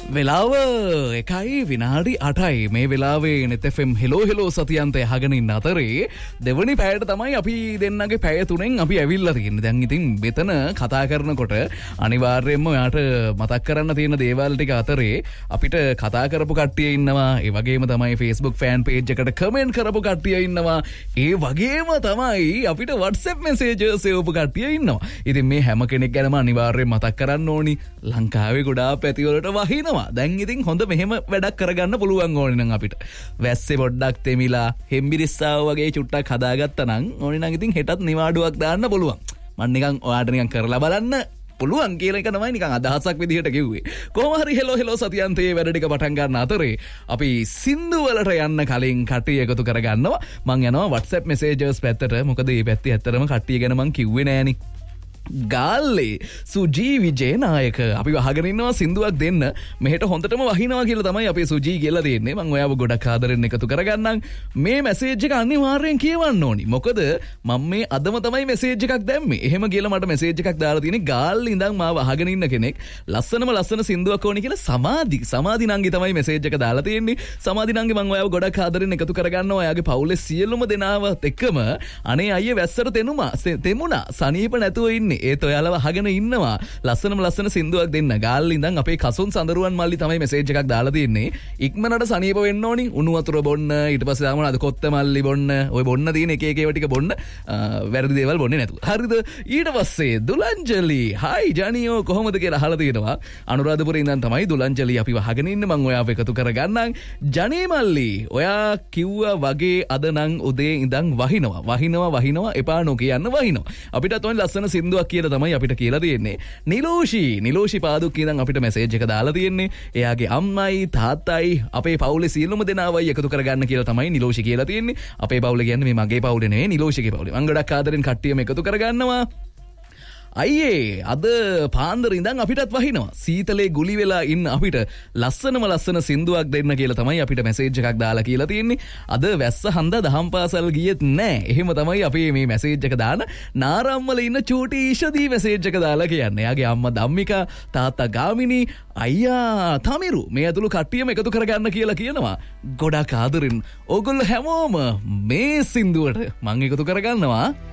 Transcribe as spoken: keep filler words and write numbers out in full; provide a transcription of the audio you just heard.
වෙලාව එකයි විනාඩි අටයි මේ වෙලාවේ නෙත් එෆ් එම් හෙලෝ හෙලෝ සතියන්තය අහගෙන ඉන්න අතරේ දෙවනි පැයට තමයි අපි දෙන්නගේ පැය තුනෙන් අපි ඇවිල්ලා තියෙන්නේ. දැන් ඉතින් මෙතන කතා කරනකොට අනිවාර්යයෙන්ම ඔයාට මතක් කරන්න තියෙන දේවල් ටික අතරේ අපිට කතා කරපු කට්ටිය ඉන්නවා. ඒ වගේම තමයි Facebook fan page එකට කමෙන්ට් කරපු කට්ටිය ඉන්නවා. ඒ වගේම තමයි අපිට WhatsApp messages එවපු කට්ටිය ඉන්නවා. ඉතින් මේ හැම කෙනෙක් ගැනම අනිවාර්යයෙන් මතක් කරන්න ඕනි. ලංකාවේ ගොඩාක් පැති වලට වහිනවා. දැන් ඉතින් හොඳ මෙහෙම වැඩක් කරගන්න පුළුවන් ඕනේ නම් අපිට. වැස්සේ පොඩ්ඩක් තෙමිලා හෙම්බිරිස්සාව වගේ චුට්ටක් හදාගත්තා නම් ඕනේ නම් ඉතින් හෙටත් නිවාඩුවක් දාන්න පුළුවන්. මම නිකන් ඔයාට නිකන් කරලා බලන්න පුළුවන් කියලා එක තමයි නිකන් අදහසක් විදිහට කිව්වේ. කොහොම හරි හෙලෝ හෙලෝ සතියන්තයේ වැඩ ටික පටන් ගන්න අතරේ අපි සින්දු වලට යන්න කලින් කට්ටිය එකතු කරගන්නවා. මම යනවා WhatsApp messages පැත්තට. මොකද මේ පැත්තේ ඇත්තටම කට්ටිය ගැන මම කිව්වේ නෑනේ. ගාල්ලේ සුජී විජේනායක අපි වහගෙන ඉන්නවා සින්දුවක් දෙන්න මෙහෙට හොඳටම වහිනවා කියලා තමයි අපේ සුජී කියලා දෙන්නේ. මම ඔයාව ගොඩක් ආදරෙන් එකතු කරගන්නම්. මේ මැසේජ් එක අනිවාර්යෙන් කියවන්න ඕනි. මොකද මම මේ අදම තමයි මැසේජ් එකක් දැම්මේ. එහෙම කියලා මට මැසේජ් එකක් දාලා තියෙන්නේ ගාල්ලේ ඉඳන් මාව අහගෙන ඉන්න කෙනෙක් ලස්සනම ලස්සන සින්දුවක් ඕනි කියලා සමාධි සමාධි නංගි තමයි මැසේජ් එක දාලා තියෙන්නේ. සමාධි නංගි මම ඔයාව ගොඩක් ආදරෙන් එකතු කරගන්නවා. ඔයාගේ පවුලේ සියලුම දෙනාවත් එක්කම අනේ අයියේ වැස්සට තෙනුමා තෙමුණා සනීප නැතුව ඉන්නේ. ඒත් ඔයාලව අහගෙන ඉන්නවා ලස්සනම ලස්සන සින්දුවක් දෙන්න. ගාල්ලේ ඉඳන් අපේ කසුන් සඳරුවන් මල්ලි තමයි මැසේජ් එකක් දාලා තියෙන්නේ. ඉක්මනට සනීප වෙන්න ඕනි. උණු වතුර බොන්න, ඊට පස්සේ දාමු අද කොත්ත මල්ලි බොන්න. ඔය බොන්න තියෙන එක එක ඒවා ටික බොන්න. වැරදි දේවල් බොන්නේ නැතුව. හරිද? ඊට පස්සේ දුලංජලි, "හයි ජනියෝ කොහොමද කියලා අහලා තියෙනවා. අනුරාධපුරේ ඉඳන් තමයි දුලංජලි අපිව අහගෙන ඉන්නේ. මම ඔයාව එකතු කරගන්නම්. ජනී මල්ලි, ඔයා කිව්වා වගේ අද නම් උදේ ඉඳන් වහිනවා. වහිනවා වහිනවා එපා නොකියන්න වහිනවා. අපිටත් ඔය ලස්සන සින්දුවක් කියලා තමයි අපිට කියලා තියෙන්නේ. නිලෝෂි නිලෝෂි පාදුක් ඉඳන් අපිට මැසේජ් එක දාලා තියෙන්නේ. එයාගේ අම්මයි තාත්තයි අපේ පවුලේ සියලුම දෙනාවයි එකතු කරගන්න කියලා තමයි නිලෝෂි කියලා තියෙන්නේ. අපේ පවුල කියන්නේ මේ මගේ පවුලේ නෙවෙයි නිලෝෂිගේ පවුලේ. මම ගොඩක් ආදරෙන් කට්ටියම එකතු කරගන්නවා. අයියේ අද පාන්දර ඉඳන් අපිටත් වහිනවා. සීතලේ ගුලි වෙලා ඉන්න අපිට ලස්සනම ලස්සන සින්දුවක් දෙන්න කියලා තමයි අපිට මැසේජ් එකක් දාලා කියලා තියෙන්නේ. අද වැස්ස හන්දා දහම් පාසල් ගියෙත් නෑ. එහෙම තමයි අපි මේ මැසේජ් එක දාන නාරම්මල ඉන්න චූටි ඊෂදී මැසේජ් එක දාලා කියන්නේ. එයාගේ අම්මා ධම්මිකා, තාත්තා ගාමිණී, අයියා තමිරු මේ ඇතුළු කට්ටියම එකතු කරගන්න කියලා කියනවා. ගොඩක් ආදරෙන් ඕගොල්ලෝ හැමෝම මේ සින්දුවට මම එකතු කරගන්නවා.